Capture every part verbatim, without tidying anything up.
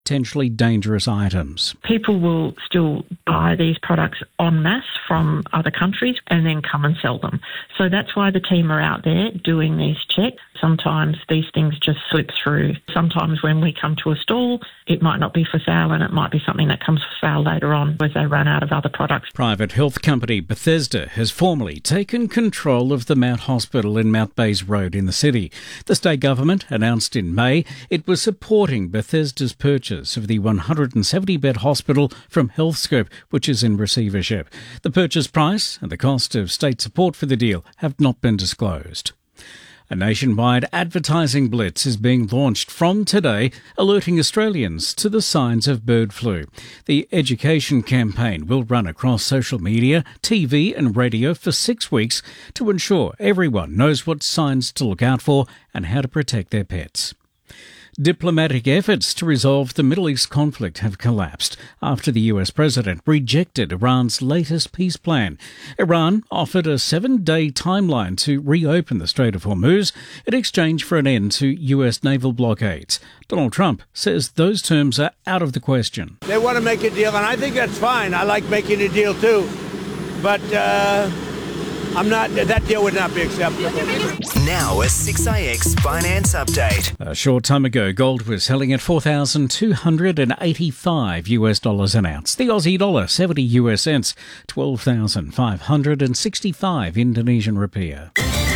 potentially dangerous items. People will still buy these products en masse from other countries and then come and sell them. So that's why the team are out there doing these checks. Sometimes these things just slip through. Sometimes when we come to a stall, it might not be for sale and it might be something that comes for sale later on as they run out of other products. Private health company Bethesda has formally taken control of the Mount Hospital in Mount Bays Road in the city. The state government announced in May it was supporting Bethesda's purchase of the one hundred seventy bed hospital from Healthscope, which is in receivership. The purchase price and the cost of state support for the deal have not been disclosed. A nationwide advertising blitz is being launched from today, alerting Australians to the signs of bird flu. The education campaign will run across social media, T V and radio for six weeks to ensure everyone knows what signs to look out for and how to protect their pets. Diplomatic efforts to resolve the Middle East conflict have collapsed after the U S president rejected Iran's latest peace plan. Iran offered a seven-day timeline to reopen the Strait of Hormuz in exchange for an end to U S naval blockades. Donald Trump says those terms are out of the question. They want to make a deal, and I think that's fine. I like making a deal too. But uh, I'm not. That deal would not be acceptable. Now a six A X finance update. A short time ago, gold was selling at four thousand two hundred eighty-five US dollars an ounce. The Aussie dollar, seventy US cents, twelve thousand five hundred sixty-five Indonesian rupiah.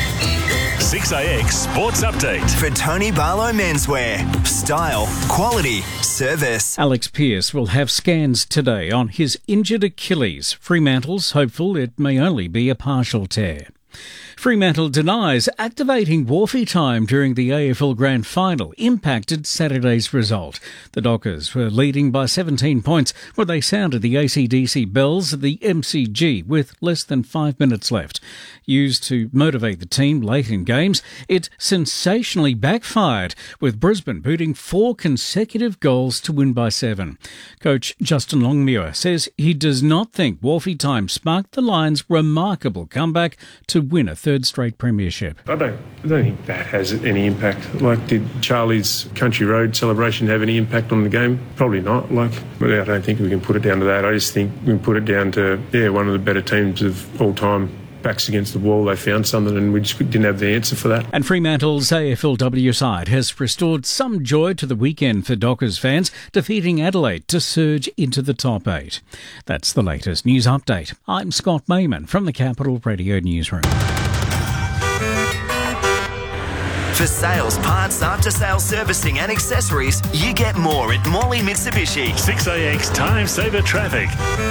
six A X Sports Update. For Tony Barlow Menswear. Style, quality, service. Alex Pearce will have scans today on his injured Achilles. Fremantle's hopeful it may only be a partial tear. Fremantle denies activating Wharfie time during the A F L Grand Final impacted Saturday's result. The Dockers were leading by seventeen points when they sounded the A C D C bells at the M C G with less than five minutes left. Used to motivate the team late in games, it sensationally backfired, with Brisbane booting four consecutive goals to win by seven. Coach Justin Longmuir says he does not think Wharfie time sparked the Lions' remarkable comeback to win a third straight premiership. I don't, I don't think that has any impact. Like, did Charlie's Country Road celebration have any impact on the game? Probably not. Like, but I don't think we can put it down to that. I just think we can put it down to, yeah, one of the better teams of all time. Backs against the wall, they found something and we just didn't have the answer for that. And Fremantle's A F L W side has restored some joy to the weekend for Dockers fans, defeating Adelaide to surge into the top eight. That's the latest news update. I'm Scott Mayman from the Capital Radio Newsroom. For sales, parts, after-sales servicing and accessories, you get more at Morley Mitsubishi. six A X Time Saver Traffic.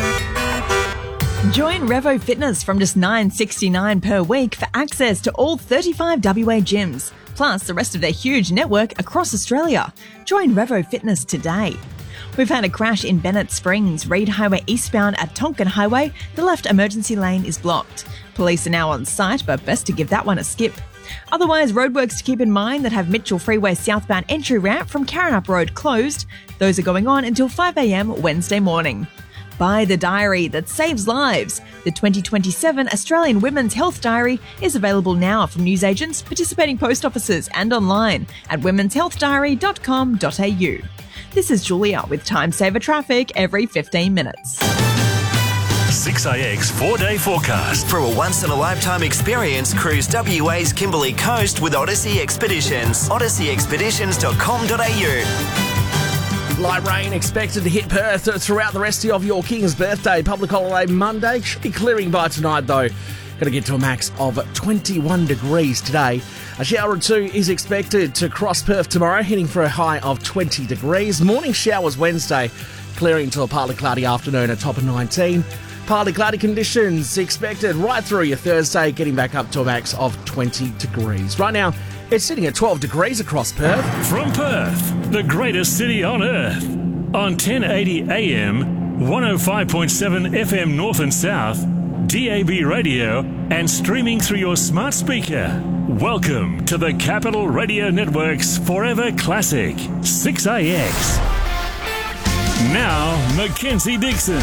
Join Revo Fitness from just nine dollars sixty-nine per week for access to all thirty-five W A gyms, plus the rest of their huge network across Australia. Join Revo Fitness today. We've had a crash in Bennett Springs, Reid Highway eastbound at Tonkin Highway. The left emergency lane is blocked. Police are now on site, but best to give that one a skip. Otherwise, roadworks to keep in mind that have Mitchell Freeway southbound entry ramp from Karrinyup Road closed. Those are going on until five a m Wednesday morning. Buy the diary that saves lives. The twenty twenty-seven Australian Women's Health Diary is available now from newsagents, participating post offices and online at womens health diary dot com dot a u. This is Julia with Time Saver Traffic every fifteen minutes. six A X four-day forecast. For a once-in-a-lifetime experience, cruise W A's Kimberley Coast with Odyssey Expeditions. odyssey expeditions dot com dot a u. Light rain expected to hit Perth throughout the rest of your King's birthday. Public holiday Monday. Should be clearing by tonight, though. Going to get to a max of twenty-one degrees today. A shower or two is expected to cross Perth tomorrow, heading for a high of twenty degrees. Morning showers Wednesday, clearing to a partly cloudy afternoon, a top of nineteen. Partly cloudy conditions expected right through your Thursday, getting back up to a max of twenty degrees. Right now, it's sitting at twelve degrees across Perth. From Perth, the greatest city on earth. On ten eighty A M, one oh five point seven F M North and South, D A B radio, and streaming through your smart speaker. Welcome to the Capital Radio Network's Forever Classic, six A X. Now, Mackenzie Dixon.